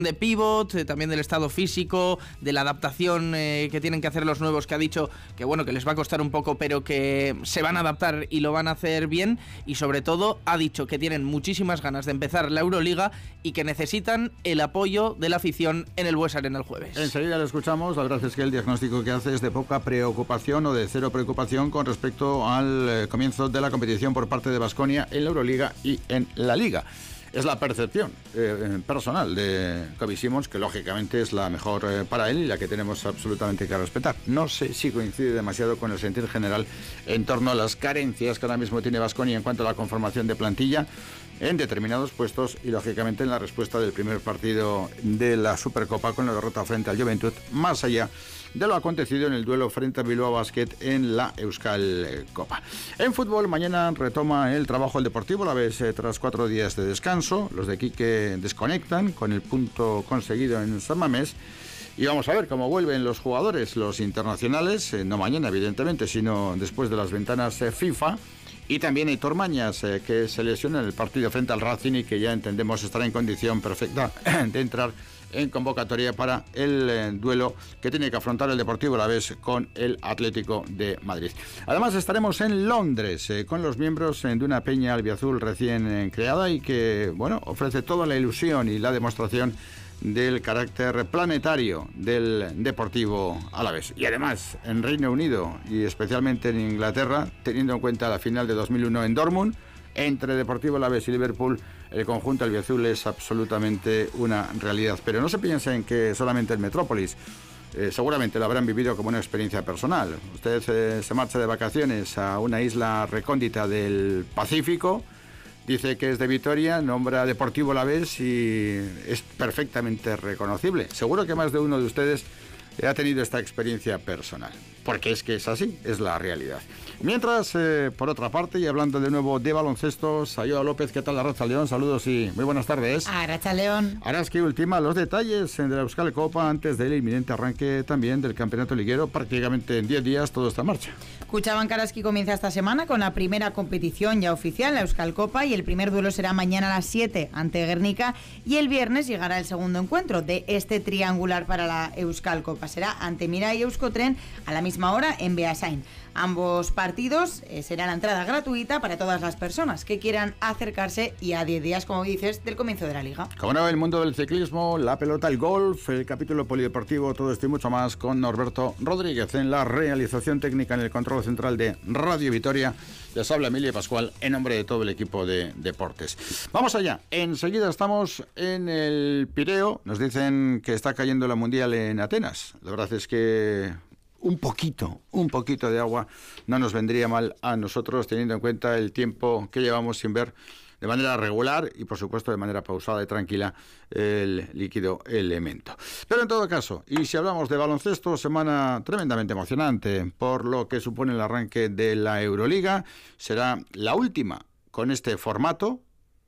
de pívot, también del estado físico, de la adaptación que tienen que hacer los nuevos, que ha dicho que bueno, que les va a costar un poco, pero que se van a adaptar y lo van a hacer bien, y sobre todo ha dicho que tienen muchísimas ganas de empezar la Euroliga y que necesitan el apoyo de la afición en el Bues Arena el jueves. Enseguida lo escuchamos. La verdad es que el diagnóstico que hace es de poca preocupación o de cero preocupación con respecto al comienzo de la competición por parte de Baskonia en la Euroliga y en la Liga. Es la percepción personal de Kobe Simons, que lógicamente es la mejor para él y la que tenemos absolutamente que respetar. No sé si coincide demasiado con el sentir general en torno a las carencias que ahora mismo tiene Baskonia en cuanto a la conformación de plantilla en determinados puestos y lógicamente en la respuesta del primer partido de la Supercopa con la derrota frente al Juventud, más allá de lo acontecido en el duelo frente a Bilbao Basket en la Euskal Copa. En fútbol, mañana retoma el trabajo el Deportivo Alavés tras 4 días de descanso. Los de Quique desconectan con el punto conseguido en San Mamés. Y vamos a ver cómo vuelven los jugadores, los internacionales, no mañana evidentemente, sino después de las ventanas FIFA. Y también Aitor Mañas, que se lesiona en el partido frente al Racing y que ya entendemos estará en condición perfecta de entrar en convocatoria para el duelo que tiene que afrontar el Deportivo Alavés con el Atlético de Madrid. Además estaremos en Londres con los miembros de una peña albiazul recién creada y que, bueno, ofrece toda la ilusión y la demostración del carácter planetario del Deportivo Alavés. Y además en Reino Unido y especialmente en Inglaterra, teniendo en cuenta la final de 2001 en Dortmund, entre Deportivo Alavés y Liverpool, el conjunto albiazul es absolutamente una realidad. Pero no se piensen que solamente en Metrópolis. Seguramente lo habrán vivido como una experiencia personal. Usted se marcha de vacaciones a una isla recóndita del Pacífico, dice que es de Vitoria, nombra Deportivo Alavés y es perfectamente reconocible. Seguro que más de uno de ustedes ha tenido esta experiencia personal, porque es que es así, es la realidad. Mientras, por otra parte, y hablando de nuevo de baloncesto, Sayoa López, ¿qué tal, Arratsaldeon? Saludos y muy buenas tardes. Arratsaldeon. Araski ultima los detalles de la Euskal Copa antes del inminente arranque también del campeonato liguero. Prácticamente en 10 días todo está en marcha. Kutxabank Araski comienza esta semana con la primera competición ya oficial, la Euskal Copa, y el primer duelo será mañana a las 7 ante Guernica, y el viernes llegará el segundo encuentro de este triangular para la Euskal Copa. Será ante Mirai y Euskotren a la misma hora en Beasain. Ambos partidos será la entrada gratuita para todas las personas que quieran acercarse, y a 10 días, como dices, del comienzo de la liga. Como no, el mundo del ciclismo, la pelota, el golf, el capítulo polideportivo, todo esto y mucho más con Norberto Rodríguez en la realización técnica, en el control central de Radio Vitoria. Les habla Emilia Pascual en nombre de todo el equipo de deportes. Vamos allá, enseguida estamos en el Pireo. Nos dicen que está cayendo la Mundial en Atenas. La verdad es que un poquito de agua no nos vendría mal a nosotros, teniendo en cuenta el tiempo que llevamos sin ver de manera regular y por supuesto de manera pausada y tranquila el líquido elemento. Pero en todo caso, y si hablamos de baloncesto, semana tremendamente emocionante por lo que supone el arranque de la Euroliga. Será la última con este formato,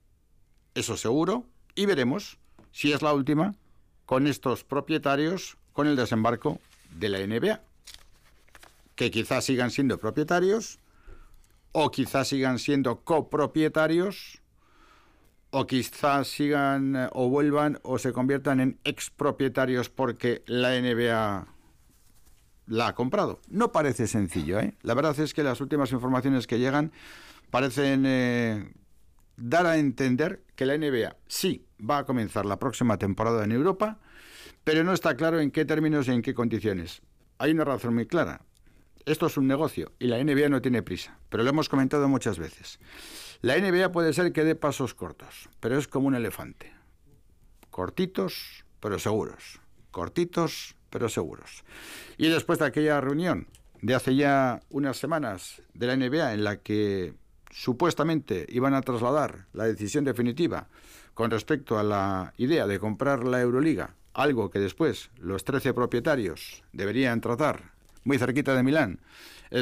eso seguro, y veremos si es la última con estos propietarios, con el desembarco de la NBA, que quizás sigan siendo propietarios, o quizás sigan siendo copropietarios, o quizás sigan o vuelvan o se conviertan en expropietarios porque la NBA la ha comprado. No parece sencillo, ¿eh? La verdad es que las últimas informaciones que llegan parecen dar a entender que la NBA sí va a comenzar la próxima temporada en Europa, pero no está claro en qué términos y en qué condiciones. Hay una razón muy clara. Esto es un negocio y la NBA no tiene prisa, pero lo hemos comentado muchas veces. La NBA puede ser que dé pasos cortos, pero es como un elefante. Cortitos, pero seguros. Cortitos, pero seguros. Y después de aquella reunión de hace ya unas semanas de la NBA en la que supuestamente iban a trasladar la decisión definitiva con respecto a la idea de comprar la Euroliga, algo que después los 13 propietarios deberían tratar muy cerquita de Milán,